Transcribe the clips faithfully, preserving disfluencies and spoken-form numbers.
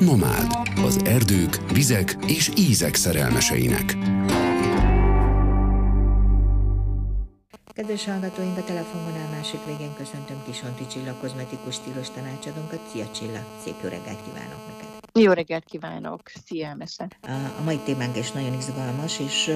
Nomád, az erdők, vizek és ízek szerelmeseinek. Kedves hallgatóink, a telefonvonal másik végén köszöntöm Kisonti Csilla, kozmetikus stílus tanácsadónkat. Szia Csilla, szép jó reggelt kívánok neked! Jó reggelt kívánok, szia Emese! A mai témánk is nagyon izgalmas, és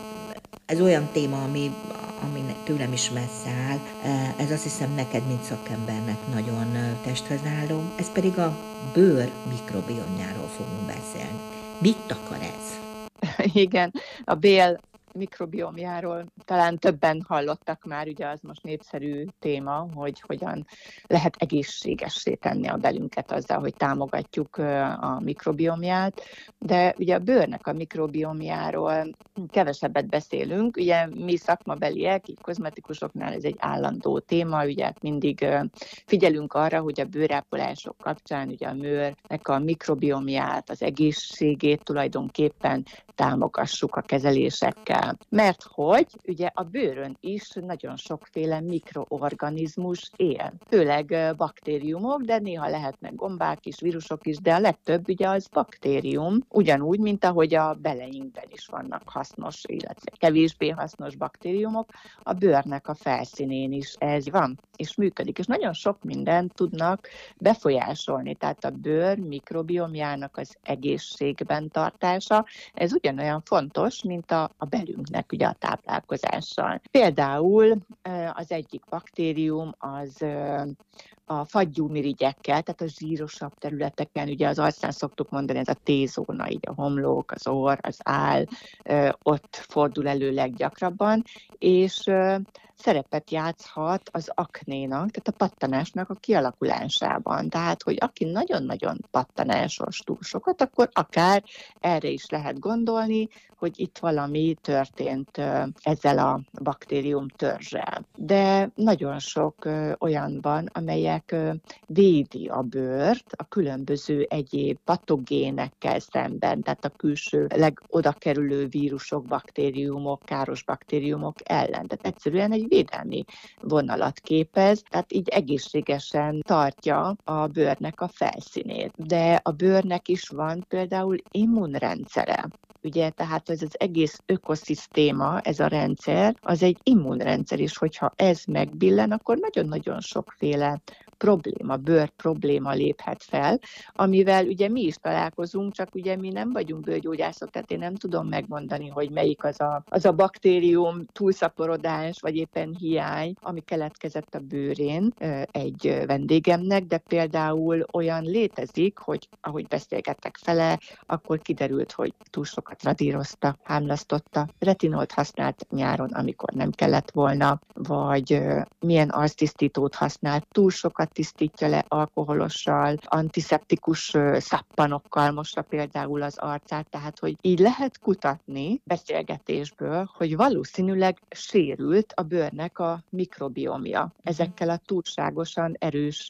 ez olyan téma, ami, ami tőlem is messze áll. Ez azt hiszem neked, mint szakembernek nagyon testhez álló. Ez pedig a bőr mikrobiomjáról fogunk beszélni. Mit akar ez? Igen, a bél mikrobiomjáról talán többen hallottak már, ugye az most népszerű téma, hogy hogyan lehet egészségessé tenni a belünket azzal, hogy támogatjuk a mikrobiomját, de ugye a bőrnek a mikrobiomjáról kevesebbet beszélünk, ugye mi szakmabeliek, így kozmetikusoknál ez egy állandó téma, ugye mindig figyelünk arra, hogy a bőrápolások kapcsán ugye a bőrnek a mikrobiomját, az egészségét tulajdonképpen támogassuk a kezelésekkel. Mert hogy ugye a bőrön is nagyon sokféle mikroorganizmus él. Főleg baktériumok, de néha lehetnek gombák is, vírusok is, de a legtöbb ugye az baktérium, ugyanúgy, mint ahogy a beleinkben is vannak hasznos, illetve kevésbé hasznos baktériumok, a bőrnek a felszínén is ez van, és működik. És nagyon sok mindent tudnak befolyásolni, tehát a bőr mikrobiomjának az egészségben tartása, ez ugyanolyan fontos, mint a, a belünknek ugye a táplálkozással. Például az egyik baktérium az a fagyúmirigyekkel, tehát a zsírosabb területeken, ugye az arcán szoktuk mondani, ez a T-zóna, így a homlok, az orr, az áll, ott fordul elő leggyakrabban, és szerepet játszhat az aknénak, tehát a pattanásnak a kialakulásában. Tehát, hogy aki nagyon-nagyon pattanásos túl sokat, akkor akár erre is lehet gondolni, hogy itt valami történt ezzel a baktérium törzsel. De nagyon sok olyan van, amelyek védi a bőrt a különböző egyéb patogénekkel szemben, tehát a külső legodakerülő vírusok, baktériumok, káros baktériumok ellen. Tehát egyszerűen egy védelmi vonalat képez, tehát így egészségesen tartja a bőrnek a felszínét. De a bőrnek is van például immunrendszere. Ugye, tehát ez az egész ökoszisztéma, ez a rendszer, az egy immunrendszer is, hogyha ez megbillen, akkor nagyon-nagyon sokféle probléma, bőr probléma léphet fel, amivel ugye mi is találkozunk, csak ugye mi nem vagyunk bőrgyógyászok, tehát én nem tudom megmondani, hogy melyik az a, az a baktérium túlszaporodás, vagy éppen hiány, ami keletkezett a bőrén egy vendégemnek, de például olyan létezik, hogy ahogy beszélgettek vele, akkor kiderült, hogy túl sokat radírozta, hámlasztotta, retinolt használt nyáron, amikor nem kellett volna, vagy milyen arctisztítót használt, túl sokat tisztítja le alkoholossal, antiszeptikus szappanokkal mossa például az arcát, tehát hogy így lehet kutatni beszélgetésből, hogy valószínűleg sérült a bőrnek a mikrobiomja ezekkel a túlságosan erős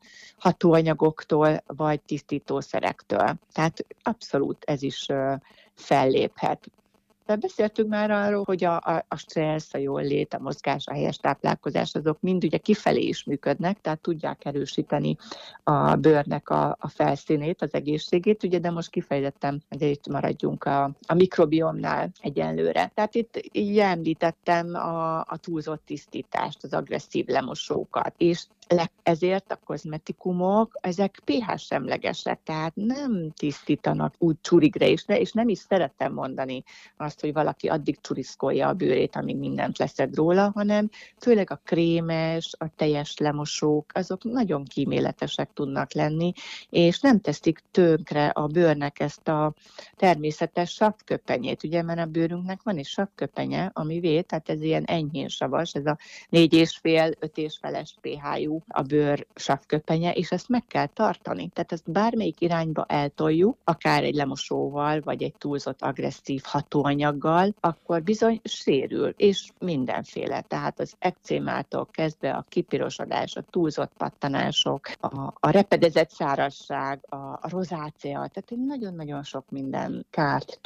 hatóanyagoktól vagy tisztítószerektől. Tehát abszolút ez is felléphet. De beszéltünk már arról, hogy a, a, a stressz, a jól lét, a mozgás, a helyes táplálkozás, azok mind ugye kifelé is működnek, tehát tudják erősíteni a bőrnek a, a felszínét, az egészségét, ugye, de most kifejtettem, de itt maradjunk a, a mikrobiomnál egyenlőre. Tehát itt így említettem a, a túlzott tisztítást, az agresszív lemosókat, és ezért a kozmetikumok, ezek pH-semlegesek, tehát nem tisztítanak úgy csurigre is, és nem is szeretem mondani azt, hogy valaki addig csuriszkolja a bőrét, amíg mindent leszed róla, hanem főleg a krémes, a teljes lemosók, azok nagyon kíméletesek tudnak lenni, és nem teszik tönkre a bőrnek ezt a természetes savköpenyét, ugye, mert a bőrünknek van is savköpenye, ami véd, tehát ez ilyen enyhén savas, ez a négy és fél, öt és feles pH-jú a bőr savköpenye, és ezt meg kell tartani. Tehát ezt bármelyik irányba eltoljuk, akár egy lemosóval, vagy egy túlzott agresszív hatóanyaggal, akkor bizony sérül, és mindenféle. Tehát az ekcémától kezdve a kipirosodás, a túlzott pattanások, a, a repedezett szárazság, a, a rozácea, tehát nagyon-nagyon sok minden kárt tud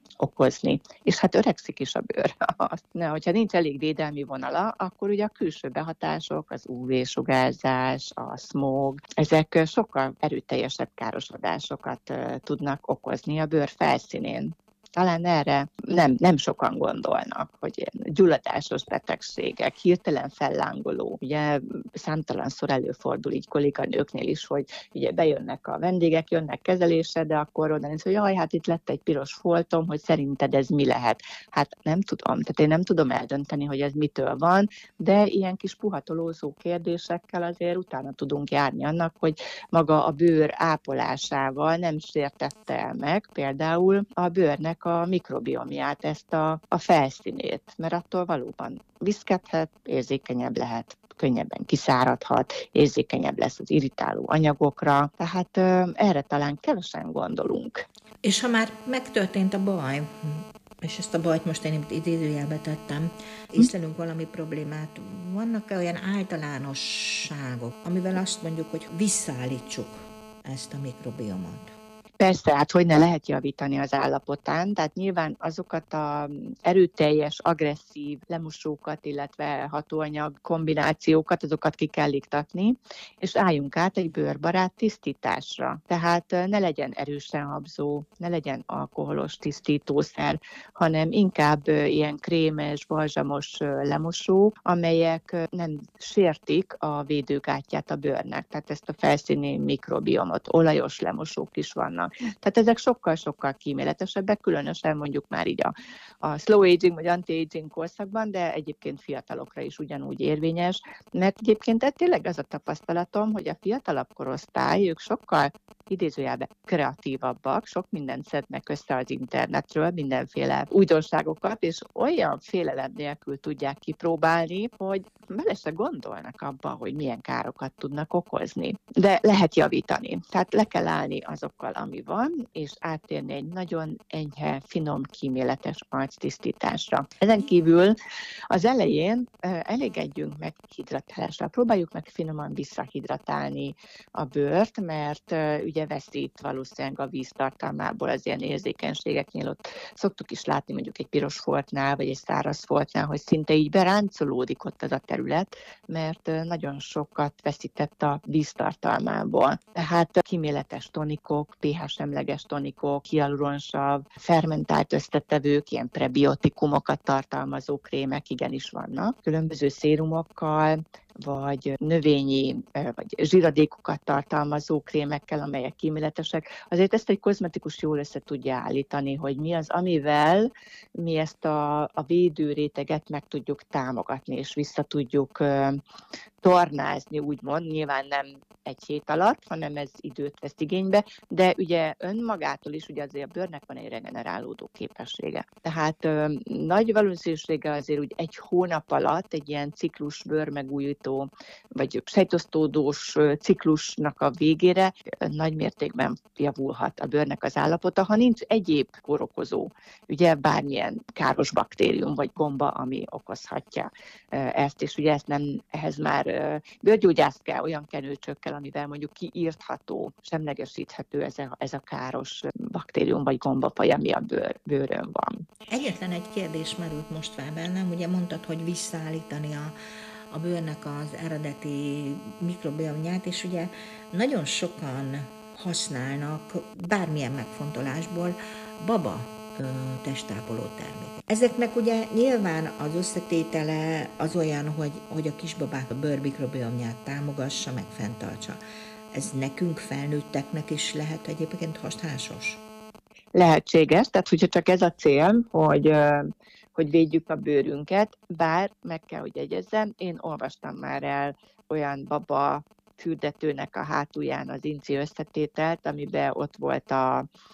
okozni. És hát öregszik is a bőr. Ne, hogyha nincs elég védelmi vonala, akkor ugye a külső behatások, az ú vé-sugárzás, a smog, ezek sokkal erőteljesebb károsodásokat tudnak okozni a bőr felszínén. Talán erre nem, nem sokan gondolnak, hogy gyulladásos betegségek, hirtelen fellángoló. Ugye számtalanszor előfordul így kolléganőknél is, hogy ugye bejönnek a vendégek, jönnek kezelésre, de akkor oda néz, hogy jaj, hát itt lett egy piros foltom, hogy szerinted ez mi lehet? Hát nem tudom, tehát én nem tudom eldönteni, hogy ez mitől van, de ilyen kis puhatolózó kérdésekkel azért utána tudunk járni annak, hogy maga a bőr ápolásával nem sértette el meg például a bőrnek a mikrobiomját, ezt a, a felszínét, mert attól valóban viszkethet, érzékenyebb lehet, könnyebben kiszáradhat, érzékenyebb lesz az irritáló anyagokra, tehát ö, erre talán kevesen gondolunk. És ha már megtörtént a baj, és ezt a bajt most én itt idézőjelbe tettem, észlelünk valami problémát, vannak-e olyan általánosságok, amivel azt mondjuk, hogy visszaállítsuk ezt a mikrobiomot? Persze, hát hogy ne lehet javítani az állapotán, tehát nyilván azokat az erőteljes, agresszív lemosókat, illetve hatóanyag kombinációkat, azokat ki kell iktatni, és álljunk át egy bőrbarát tisztításra. Tehát ne legyen erősen habzó, ne legyen alkoholos tisztítószer, hanem inkább ilyen krémes, balzsamos lemosó, amelyek nem sértik a védőgátját a bőrnek, tehát ezt a felszíni mikrobiomot, olajos lemosók is vannak. Tehát ezek sokkal-sokkal kíméletesebbek, különösen mondjuk már így a, a slow aging vagy anti-aging korszakban, de egyébként fiatalokra is ugyanúgy érvényes, mert egyébként ez tényleg az a tapasztalatom, hogy a fiatalabb korosztály, ők sokkal idézőjelben kreatívabbak, sok mindent szednek össze az internetről, mindenféle újdonságokat, és olyan félelem nélkül tudják kipróbálni, hogy bele se gondolnak abba, hogy milyen károkat tudnak okozni. De lehet javítani. Tehát le kell állni azokkal, ami van, és áttérni egy nagyon enyhe, finom, kíméletes arctisztításra. Ezen kívül az elején elégedjünk meg hidratálásra. Próbáljuk meg finoman visszahidratálni a bőrt, mert ugye veszít valószínűleg a víztartalmából az ilyen érzékenységeknél. Ott szoktuk is látni mondjuk egy piros foltnál, vagy egy száraz foltnál, hogy szinte így beráncolódik ott az a terület, mert nagyon sokat veszített a víztartalmából. Tehát kíméletes tonikok, pH-semleges tonikok, hialuronsav, fermentált összetevők, ilyen prebiotikumokat tartalmazó krémek igenis vannak. Különböző szérumokkal, vagy növényi, vagy zsíradékokat tartalmazó krémekkel, amelyek kíméletesek. Azért ezt egy kozmetikus jól össze tudja állítani, hogy mi az, amivel mi ezt a, a védőréteget meg tudjuk támogatni, és vissza tudjuk uh, tornázni, úgymond. Nyilván nem egy hét alatt, hanem ez időt vesz igénybe, de ugye önmagától is ugye azért a bőrnek van egy regenerálódó képessége. Tehát uh, nagy valószínűséggel azért úgy egy hónap alatt egy ilyen ciklus bőrmegújító, vagy sejtosztódós ciklusnak a végére nagy mértékben javulhat a bőrnek az állapota, ha nincs egyéb kórokozó, ugye bármilyen káros baktérium vagy gomba, ami okozhatja ezt, és ugye ezt nem, ehhez már bőrgyógyász kell, olyan kenőcsökkel, amivel mondjuk kiírtható, semlegesíthető ez a, ez a káros baktérium vagy gombafaj, ami a bőr, bőrön van. Egyetlen egy kérdés merült most fel bennem, ugye mondtad, hogy visszaállítani a a bőrnek az eredeti mikrobiomját, és ugye nagyon sokan használnak bármilyen megfontolásból baba ö, testápoló terméket. Ezeknek ugye nyilván az összetétele az olyan, hogy, hogy a kisbabák a bőr mikrobiomját támogassa, meg fenntartsa. Ez nekünk felnőtteknek is lehet egyébként hatásos? Lehetséges, tehát hogyha csak ez a cél, hogy hogy védjük a bőrünket, bár meg kell, hogy jegyezzem, én olvastam már el olyan baba fürdetőnek a hátulján az inci összetételt, amiben ott volt a,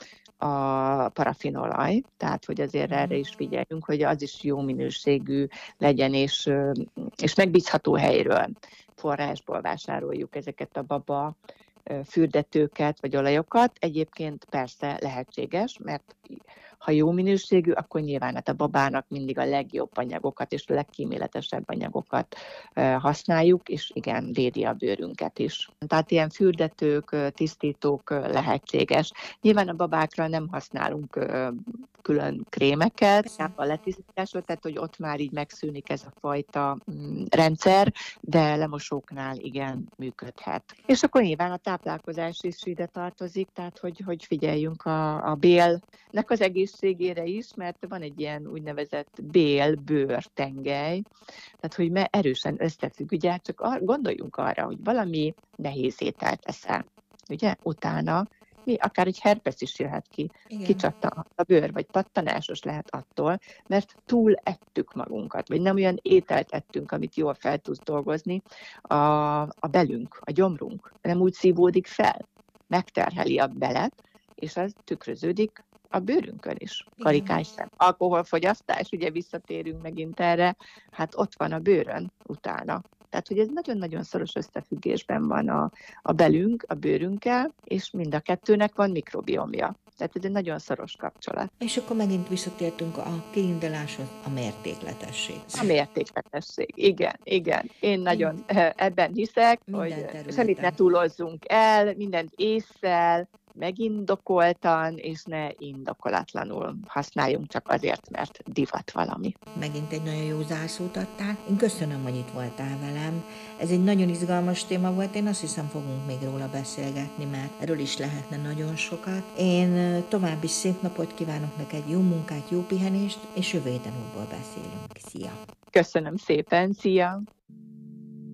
a parafinolaj, tehát hogy azért erre is figyeljünk, hogy az is jó minőségű legyen, és, és megbízható helyről, forrásból vásároljuk ezeket a baba fürdetőket vagy olajokat. Egyébként persze lehetséges, mert ha jó minőségű, akkor nyilván hát a babának mindig a legjobb anyagokat és a legkíméletesebb anyagokat használjuk, és igen, védi a bőrünket is. Tehát ilyen fürdetők, tisztítók lehetséges. Nyilván a babákra nem használunk külön krémeket, a letisztításra, tehát hogy ott már így megszűnik ez a fajta mm, rendszer, de lemosóknál igen működhet. És akkor nyilván a táplálkozás is ide tartozik, tehát hogy, hogy figyeljünk a, a bélnek az egészségére is, mert van egy ilyen úgynevezett bél-bőr-tengely, tehát hogy erősen összefügg, ugye csak gondoljunk arra, hogy valami nehéz ételt eszel, ugye, utána mi, akár egy herpes is jöhet ki, kicsattan a bőr, vagy pattanásos lehet attól, mert túl ettük magunkat, vagy nem olyan ételt ettünk, amit jól fel tudsz dolgozni a, a belünk, a gyomrunk, nem úgy szívódik fel, megterheli a belet, és az tükröződik a bőrünkön is. Karikás szem. Alkoholfogyasztás, ugye visszatérünk megint erre, hát ott van a bőrön utána. Tehát, hogy ez nagyon-nagyon szoros összefüggésben van a, a belünk, a bőrünkkel, és mind a kettőnek van mikrobiomja. Tehát ez egy nagyon szoros kapcsolat. És akkor megint visszatértünk a kiinduláshoz, a mértékletesség. A mértékletesség, igen, igen. Én nagyon Mind. ebben hiszek, minden hogy területen. Semmit ne túlozzunk el, mindent ésszel, megindokoltan, és ne indokolatlanul használjunk csak azért, mert divat valami. Megint egy nagyon jó zárszót adtál. Én köszönöm, hogy itt voltál velem. Ez egy nagyon izgalmas téma volt, én azt hiszem fogunk még róla beszélgetni, mert erről is lehetne nagyon sokat. Én további szép napot kívánok neked, jó munkát, jó pihenést, és jövő héten útból beszélünk. Szia! Köszönöm szépen, szia!